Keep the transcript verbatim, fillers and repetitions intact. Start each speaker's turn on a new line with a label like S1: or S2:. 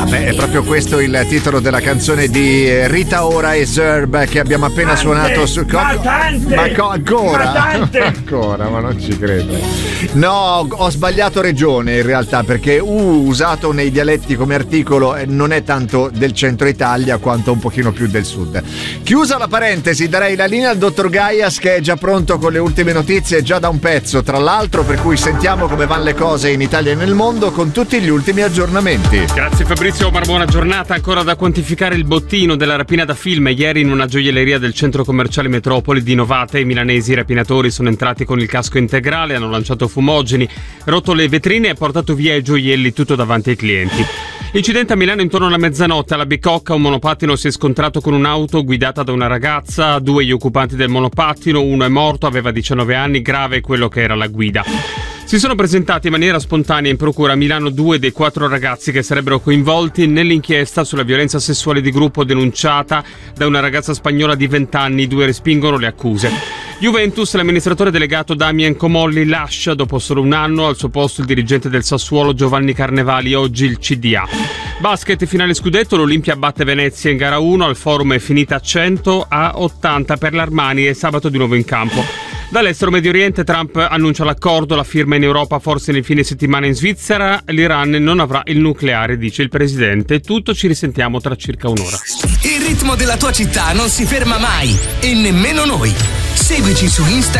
S1: Beh, è proprio questo il titolo della canzone di Rita Ora e Zerb che abbiamo appena
S2: tante,
S1: suonato su
S2: ma tante,
S1: ma co- ancora
S2: ma tante.
S1: ancora ma non ci credo. No, ho sbagliato regione in realtà, perché U usato nei dialetti come articolo non è tanto del centro Italia quanto un pochino più del sud. Chiusa la parentesi, darei la linea al dottor Gaias che è già pronto con le ultime notizie già da un pezzo, tra l'altro, per cui sentiamo come vanno le cose in Italia e nel mondo con tutti gli ultimi aggiornamenti.
S3: Grazie Fabrizio Omar, buona giornata. Ancora da quantificare il bottino della rapina da film. Ieri in una gioielleria del centro commerciale Metropoli di Novate i milanesi rapinatori sono entrati con il casco integrale, hanno lanciato fumogeni, rotto le vetrine e portato via i gioielli tutto davanti ai clienti. Incidente a Milano intorno alla mezzanotte. Alla Bicocca un monopattino si è scontrato con un'auto guidata da una ragazza, due gli occupanti del monopattino, uno è morto, aveva diciannove anni, grave quello che era la guida. Si sono presentati in maniera spontanea in procura a Milano due dei quattro ragazzi che sarebbero coinvolti nell'inchiesta sulla violenza sessuale di gruppo denunciata da una ragazza spagnola di venti anni. I due respingono le accuse. Juventus, l'amministratore delegato Damien Comolli lascia dopo solo un anno, al suo posto il dirigente del Sassuolo Giovanni Carnevali, oggi il C D A. Basket, finale scudetto, l'Olimpia batte Venezia in gara uno, al Forum è finita cento a ottanta per l'Armani e sabato di nuovo in campo. Dall'estero Medio Oriente, Trump annuncia l'accordo, la firma in Europa forse nel fine settimana in Svizzera, l'Iran non avrà il nucleare, dice il presidente. Tutto, ci risentiamo tra circa un'ora.
S4: Il ritmo della tua città non si ferma mai e nemmeno noi. Seguici su Instagram